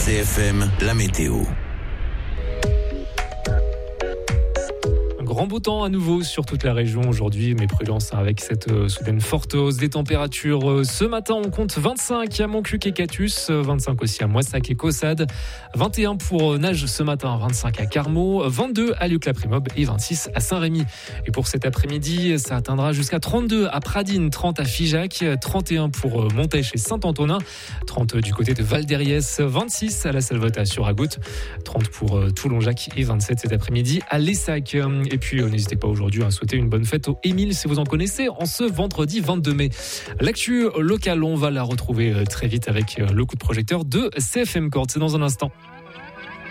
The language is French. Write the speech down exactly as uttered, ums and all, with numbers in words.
C F M, la météo. Grand beau temps à nouveau sur toute la région aujourd'hui, mais prudence avec cette euh, soudaine forte hausse des températures. Euh, ce matin, on compte vingt-cinq à Montcuq et Catus, euh, vingt-cinq aussi à Moissac et Caussade, vingt et un pour euh, Nage ce matin, vingt-cinq à Carmaux, vingt-deux à Luc-la-Primobe et vingt-six à Saint-Rémy. Et pour cet après-midi, ça atteindra jusqu'à trente-deux à Pradines, trente à Figeac, trente et un pour euh, Montèche et Saint-Antonin, trente du côté de Val-d'Hériès, vingt-six à la Salvetat sur Agout, trente pour euh, Toulon-Jacques et vingt-sept cet après-midi à Lessac. Et puis, Puis euh, n'hésitez pas aujourd'hui à souhaiter une bonne fête aux Émile si vous en connaissez en ce vendredi vingt-deux mai. L'actu locale, on va la retrouver très vite avec le coup de projecteur de C F M Cordes. C'est dans un instant.